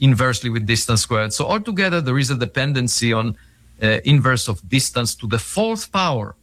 inversely with distance squared. So altogether, there is a dependency on inverse of distance to the fourth power.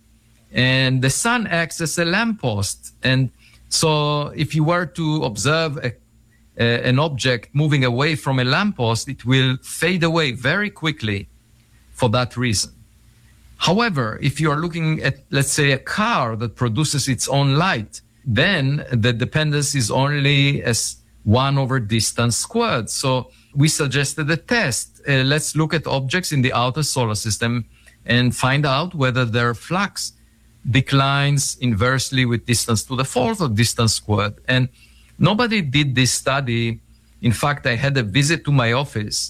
And the sun acts as a lamppost. And so if you were to observe an object moving away from a lamppost, it will fade away very quickly for that reason. However, if you are looking at, let's say, a car that produces its own light, then the dependence is only as 1 over distance squared. So we suggested a test. Let's look at objects in the outer solar system and find out whether their flux declines inversely with distance to the fourth or distance squared. And nobody did this study. In fact, I had a visit to my office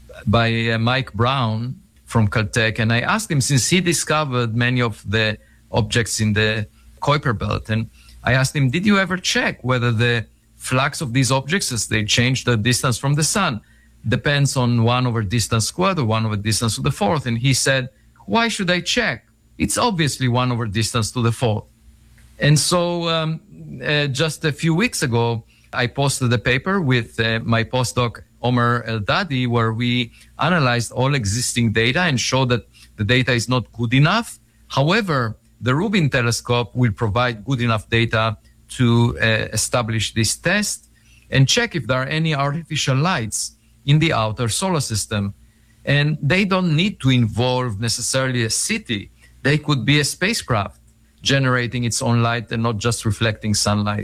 by Mike Brown from Caltech, and I asked him, since he discovered many of the objects in the Kuiper belt, and I asked him, did you ever check whether the flux of these objects as they change the distance from the sun depends on 1 over distance squared or 1 over distance to the fourth? And he said, why should I check? It's obviously 1 over distance to the fourth. And so just a few weeks ago, I posted a paper with my postdoc, Omer Eldadi, where we analyzed all existing data and showed that the data is not good enough. However, the Rubin telescope will provide good enough data to establish this test and check if there are any artificial lights in the outer solar system. And they don't need to involve necessarily a city. They could be a spacecraft generating its own light and not just reflecting sunlight.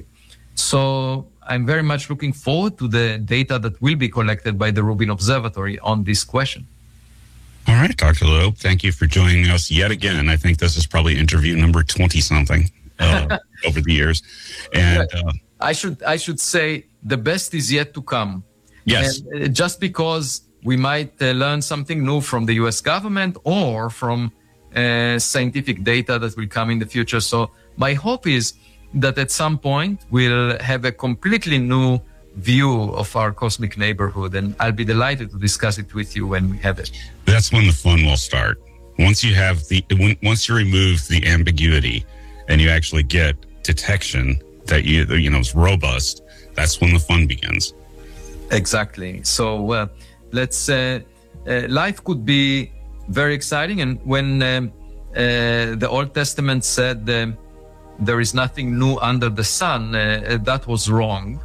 So I'm very much looking forward to the data that will be collected by the Rubin Observatory on this question. All right, Dr. Loeb, thank you for joining us yet again. I think this is probably interview number 20-something over the years. And I should say the best is yet to come. Yes. And just because we might learn something new from the U.S. government or from scientific data that will come in the future. So my hope is that at some point we'll have a completely new view of our cosmic neighborhood, and I'll be delighted to discuss it with you when we have it. That's when the fun will start. Once you remove the ambiguity and you actually get detection that is robust, that's when the fun begins. Exactly. So let's life could be very exciting. And when the Old Testament said there is nothing new under the sun, that was wrong.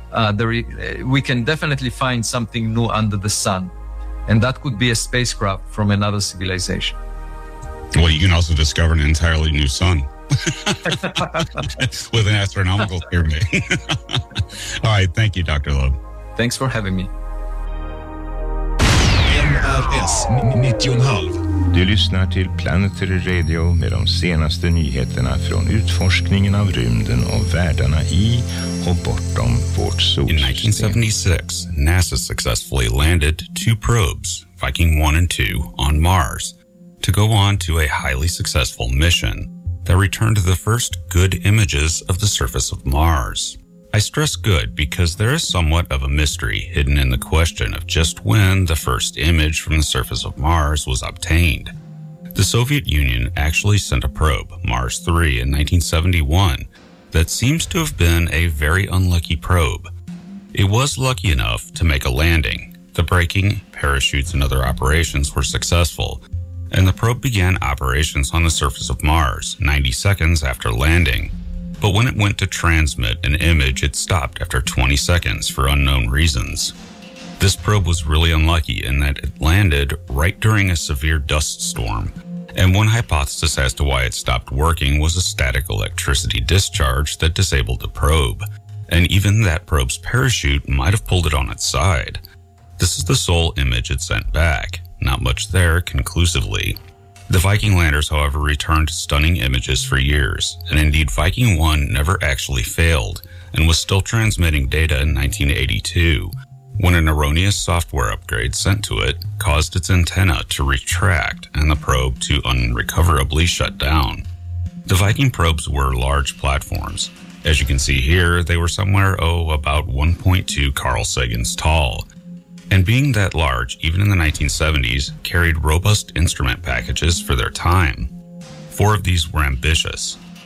We can definitely find something new under the sun, and that could be a spacecraft from another civilization. Well, you can also discover an entirely new sun with an astronomical theory. All right, thank you, Dr. Loeb. Thanks for having me. NRS 90,5. Du lyssnar till Planetary Radio med de senaste nyheterna från utforskningen av rymden och världarna i och bortom vårt solsystem. In 1976, NASA successfully landed 2 probes, Viking 1 and 2, on Mars to go on to a highly successful mission that returned the first good images of the surface of Mars. I stress good because there is somewhat of a mystery hidden in the question of just when the first image from the surface of Mars was obtained. The Soviet Union actually sent a probe, Mars 3, in 1971 that seems to have been a very unlucky probe. It was lucky enough to make a landing. The braking, parachutes, and other operations were successful, and the probe began operations on the surface of Mars 90 seconds after landing. But when it went to transmit an image, it stopped after 20 seconds for unknown reasons. This probe was really unlucky in that it landed right during a severe dust storm, and one hypothesis as to why it stopped working was a static electricity discharge that disabled the probe, and even that probe's parachute might have pulled it on its side. This is the sole image it sent back. Not much there conclusively. The Viking landers, however, returned stunning images for years, and indeed Viking 1 never actually failed and was still transmitting data in 1982, when an erroneous software upgrade sent to it caused its antenna to retract and the probe to unrecoverably shut down. The Viking probes were large platforms. As you can see here, they were somewhere, about 1.2 Carl Sagans tall. And being that large, even in the 1970s, carried robust instrument packages for their time. 4 of these were ambitious.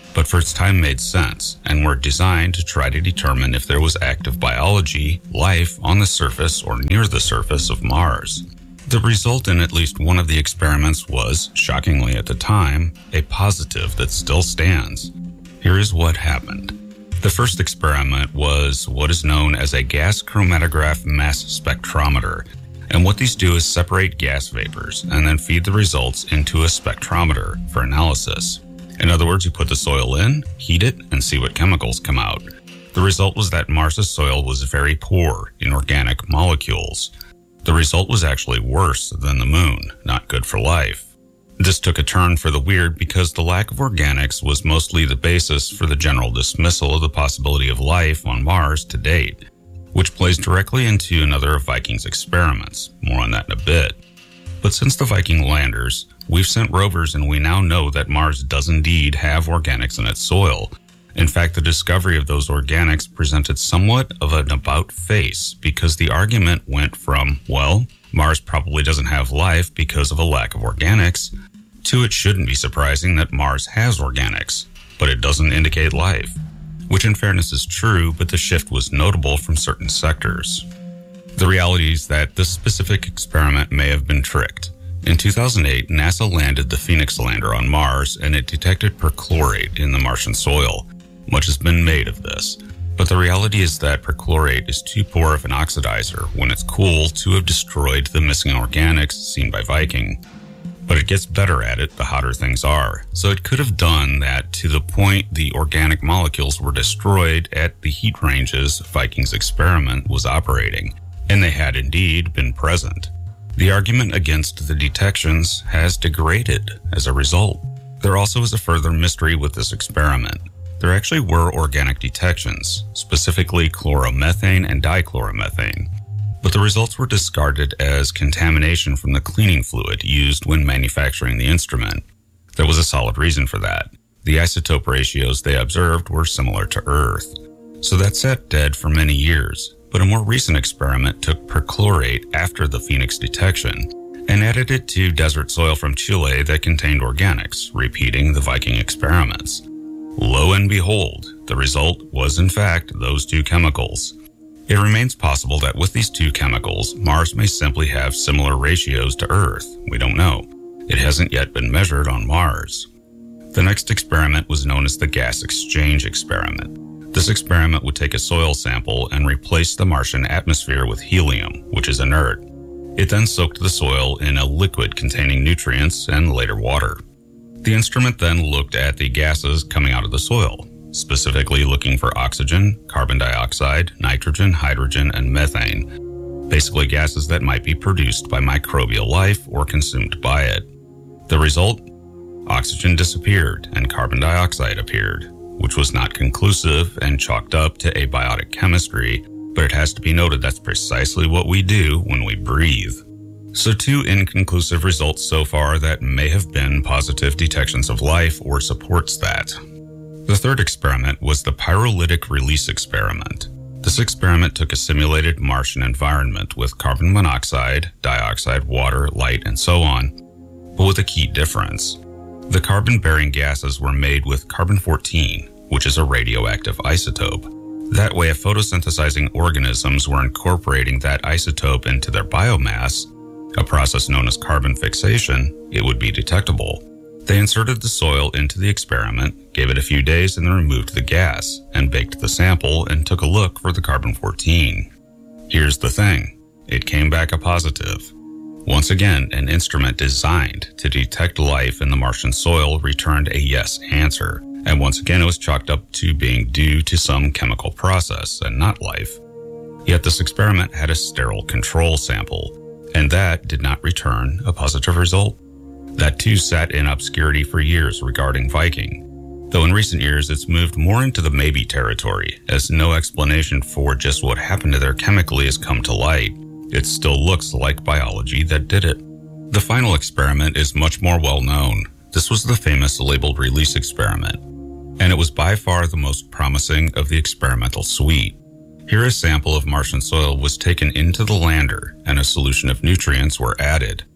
but for its time made sense and were designed to try to determine if there was active biology, life on the surface or near the surface of Mars. The result in at least one of the experiments was, shockingly at the time, a positive that still stands. Here is what happened. The first experiment was what is known as a gas chromatograph mass spectrometer, and what these do is separate gas vapors and then feed the results into a spectrometer for analysis. In other words, you put the soil in, heat it, and see what chemicals come out. The result was that Mars's soil was very poor in organic molecules. The result was actually worse than the moon, not good for life. This took a turn for the weird because the lack of organics was mostly the basis for the general dismissal of the possibility of life on Mars to date, which plays directly into another of Viking's experiments. More on that in a bit. But since the Viking landers, we've sent rovers and we now know that Mars does indeed have organics in its soil. In fact, the discovery of those organics presented somewhat of an about-face because the argument went from, well, Mars probably doesn't have life because of a lack of organics, to it shouldn't be surprising that Mars has organics, but it doesn't indicate life. Which in fairness is true, but the shift was notable from certain sectors. The reality is that this specific experiment may have been tricked. In 2008, NASA landed the Phoenix lander on Mars and it detected perchlorate in the Martian soil. Much has been made of this, but the reality is that perchlorate is too poor of an oxidizer when it's cool to have destroyed the missing organics seen by Viking. But it gets better at it the hotter things are, so it could have done that to the point the organic molecules were destroyed at the heat ranges Viking's experiment was operating, and they had indeed been present. The argument against the detections has degraded as a result. There also is a further mystery with this experiment. There actually were organic detections, specifically chloromethane and dichloromethane, but the results were discarded as contamination from the cleaning fluid used when manufacturing the instrument. There was a solid reason for that. The isotope ratios they observed were similar to Earth. So that sat dead for many years, but a more recent experiment took perchlorate after the Phoenix detection and added it to desert soil from Chile that contained organics, repeating the Viking experiments. Lo and behold, the result was in fact those two chemicals. It remains possible that with these two chemicals, Mars may simply have similar ratios to Earth. We don't know. It hasn't yet been measured on Mars. The next experiment was known as the gas exchange experiment. This experiment would take a soil sample and replace the Martian atmosphere with helium, which is inert. It then soaked the soil in a liquid containing nutrients and later water. The instrument then looked at the gases coming out of the soil, specifically looking for oxygen, carbon dioxide, nitrogen, hydrogen, and methane, basically gases that might be produced by microbial life or consumed by it. The result? Oxygen disappeared and carbon dioxide appeared, which was not conclusive and chalked up to abiotic chemistry, but it has to be noted that's precisely what we do when we breathe. So two inconclusive results so far that may have been positive detections of life or supports that. The third experiment was the pyrolytic release experiment. This experiment took a simulated Martian environment with carbon monoxide, dioxide, water, light, and so on, but with a key difference. The carbon-bearing gases were made with carbon-14, which is a radioactive isotope. That way, if photosynthesizing organisms were incorporating that isotope into their biomass, a process known as carbon fixation, it would be detectable. They inserted the soil into the experiment, gave it a few days, and then removed the gas, and baked the sample and took a look for the carbon-14. Here's the thing. It came back a positive. Once again, an instrument designed to detect life in the Martian soil returned a yes answer, and once again it was chalked up to being due to some chemical process and not life. Yet this experiment had a sterile control sample, and that did not return a positive result. That too sat in obscurity for years regarding Viking, though in recent years it's moved more into the maybe territory, as no explanation for just what happened to there chemically has come to light. It still looks like biology that did it. The final experiment is much more well known. This was the famous labeled release experiment, and it was by far the most promising of the experimental suite. Here a sample of Martian soil was taken into the lander and a solution of nutrients were added.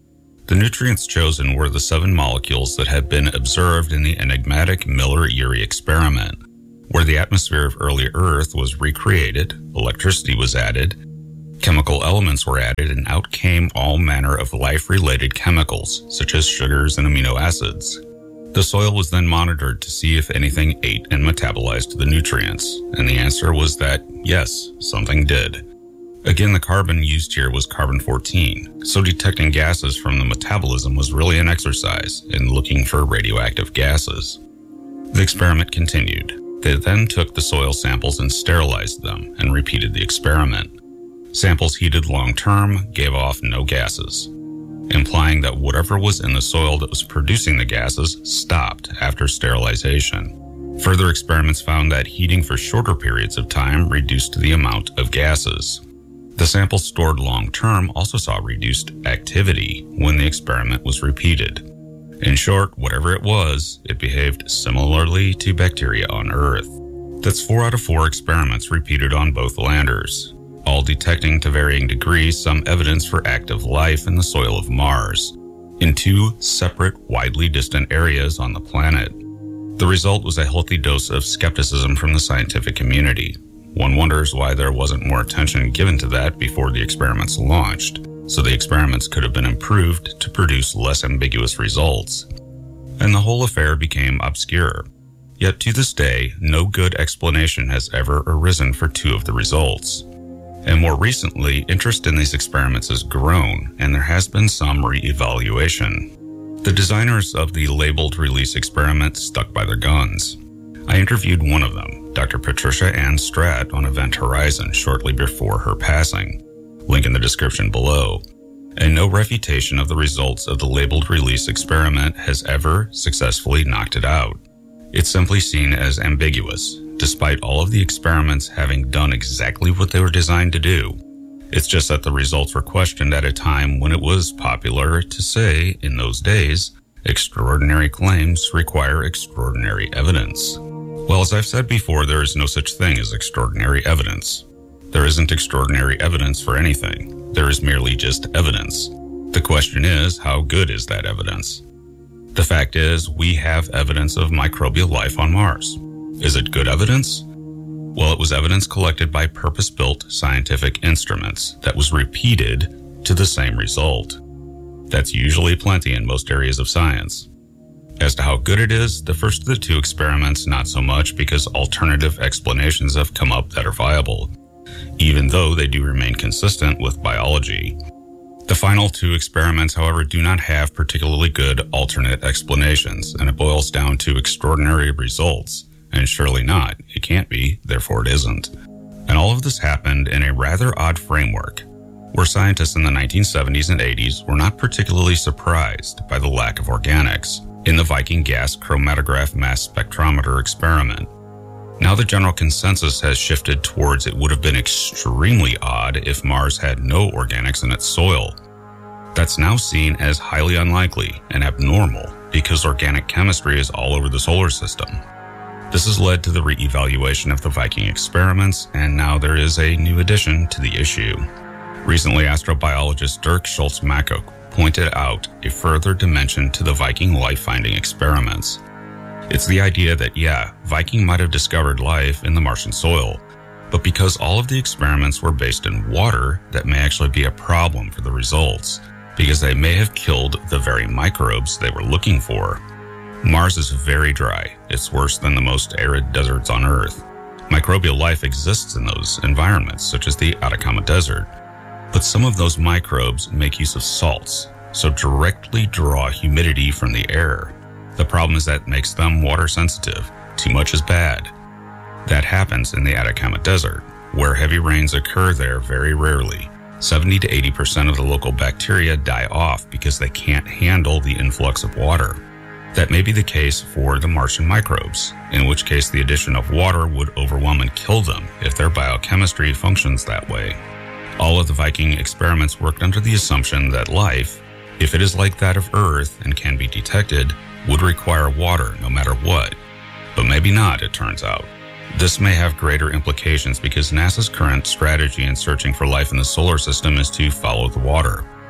The nutrients chosen were the 7 molecules that had been observed in the enigmatic Miller-Urey experiment, where the atmosphere of early Earth was recreated, electricity was added, chemical elements were added, and out came all manner of life-related chemicals, such as sugars and amino acids. The soil was then monitored to see if anything ate and metabolized the nutrients, and the answer was that, yes, something did. Again, the carbon used here was carbon-14, so detecting gases from the metabolism was really an exercise in looking for radioactive gases. The experiment continued. They then took the soil samples and sterilized them and repeated the experiment. Samples heated long-term gave off no gases, implying that whatever was in the soil that was producing the gases stopped after sterilization. Further experiments found that heating for shorter periods of time reduced the amount of gases. The samples stored long-term also saw reduced activity when the experiment was repeated. In short, whatever it was, it behaved similarly to bacteria on Earth. That's 4 out of 4 experiments repeated on both landers, all detecting to varying degrees some evidence for active life in the soil of Mars, in 2 separate, widely distant areas on the planet. The result was a healthy dose of skepticism from the scientific community. One wonders why there wasn't more attention given to that before the experiments launched, so the experiments could have been improved to produce less ambiguous results. And the whole affair became obscure. Yet to this day, no good explanation has ever arisen for 2 of the results. And more recently, interest in these experiments has grown, and there has been some re-evaluation. The designers of the labeled release experiment stuck by their guns. I interviewed one of them, Dr. Patricia Ann Stratt, on Event Horizon shortly before her passing. Link in the description below. And no refutation of the results of the labeled release experiment has ever successfully knocked it out. It's simply seen as ambiguous, despite all of the experiments having done exactly what they were designed to do. It's just that the results were questioned at a time when it was popular to say, in those days, extraordinary claims require extraordinary evidence. Well, as I've said before, there is no such thing as extraordinary evidence. There isn't extraordinary evidence for anything. There is merely just evidence. The question is, how good is that evidence? The fact is, we have evidence of microbial life on Mars. Is it good evidence? Well, it was evidence collected by purpose-built scientific instruments that was repeated to the same result. That's usually plenty in most areas of science. As to how good it is, the first of the 2 experiments not so much, because alternative explanations have come up that are viable, even though they do remain consistent with biology. The final 2 experiments, however, do not have particularly good alternate explanations, and it boils down to extraordinary results. And surely not. It can't be, therefore it isn't. And all of this happened in a rather odd framework, where scientists in the 1970s and 80s were not particularly surprised by the lack of organics in the Viking gas chromatograph mass spectrometer experiment. Now the general consensus has shifted towards it would have been extremely odd if Mars had no organics in its soil. That's now seen as highly unlikely and abnormal because organic chemistry is all over the solar system. This has led to the re-evaluation of the Viking experiments, and now there is a new addition to the issue. Recently, astrobiologist Dirk Schultz-Mackok pointed out a further dimension to the Viking life-finding experiments. It's the idea that, Viking might have discovered life in the Martian soil, but because all of the experiments were based in water, that may actually be a problem for the results, because they may have killed the very microbes they were looking for. Mars is very dry. It's worse than the most arid deserts on Earth. Microbial life exists in those environments, such as the Atacama Desert. But some of those microbes make use of salts, so directly draw humidity from the air. The problem is that makes them water sensitive. Too much is bad. That happens in the Atacama Desert, where heavy rains occur there very rarely. 70 to 80% of the local bacteria die off because they can't handle the influx of water. That may be the case for the Martian microbes, in which case the addition of water would overwhelm and kill them if their biochemistry functions that way. All of the Viking experiments worked under the assumption that life, if it is like that of Earth and can be detected, would require water no matter what. But maybe not, it turns out. This may have greater implications because NASA's current strategy in searching for life in the solar system is to follow the water.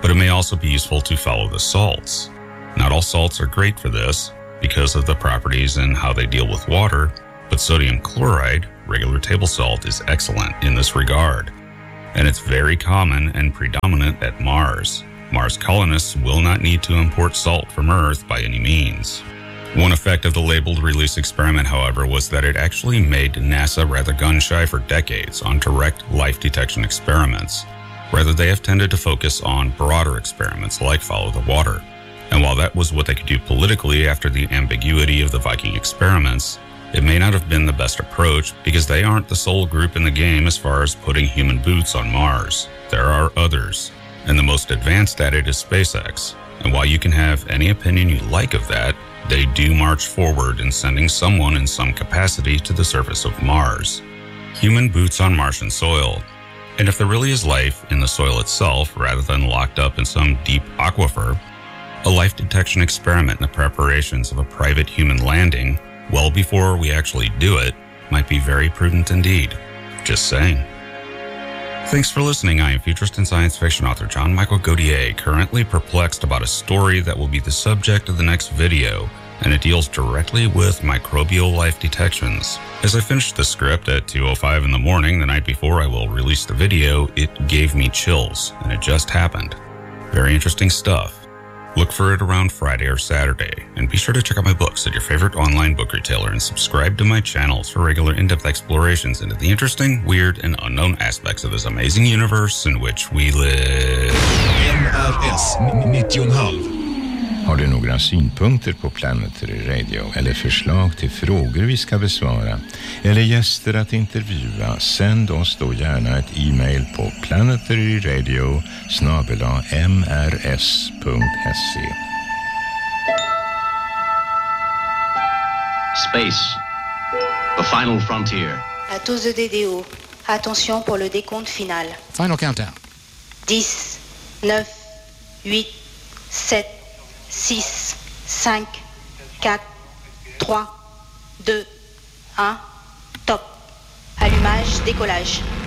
but it may also be useful to follow the salts. Not all salts are great for this because of the properties and how they deal with water, but sodium chloride, regular table salt, is excellent in this regard. And it's very common and predominant at Mars. Mars colonists will not need to import salt from Earth by any means. One effect of the labeled release experiment, however, was that it actually made NASA rather gun-shy for decades on direct life detection experiments. Rather, they have tended to focus on broader experiments like Follow the Water. And while that was what they could do politically after the ambiguity of the Viking experiments, it may not have been the best approach because they aren't the sole group in the game as far as putting human boots on Mars. There are others, and the most advanced at it is SpaceX. And while you can have any opinion you like of that, they do march forward in sending someone in some capacity to the surface of Mars. Human boots on Martian soil. And if there really is life in the soil itself rather than locked up in some deep aquifer, a life detection experiment in the preparations of a private human landing, well before we actually do it, might be very prudent indeed. Just saying. Thanks for listening. I am futurist and science fiction author John Michael Godier, currently perplexed about a story that will be the subject of the next video, and it deals directly with microbial life detections. As I finished the script at 2:05 in the morning the night before I will release the video, it gave me chills, and it just happened. Very interesting stuff. Look for it around Friday or Saturday, and be sure to check out my books at your favorite online book retailer and subscribe to my channels for regular in-depth explorations into the interesting, weird, and unknown aspects of this amazing universe in which we live. MRS 90,5. Har du några synpunkter på Planetary Radio eller förslag till frågor vi ska besvara eller gäster att intervjua, sänd oss då gärna ett e-mail på planetaryradio@mrs.se. Space, the final frontier. À tous de DDO, attention pour le décompte final. Final countdown. 10, 9, 8, 7, 6, 5, 4, 3, 2, 1, top. Allumage, décollage.